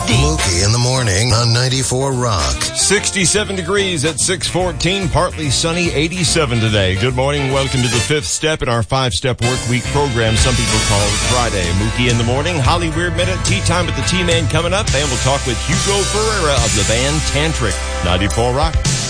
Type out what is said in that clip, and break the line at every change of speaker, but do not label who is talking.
Mookie in the morning on 94 Rock.
67 degrees at 6:14, partly sunny, 87 today. Good morning. Welcome to the fifth step in our five-step work week program. Some people call it Friday. Mookie in the morning, Holly Weird Minute, tea time with the T-Man coming up, and we'll talk with Hugo Ferreira of the band Tantric. 94 Rock.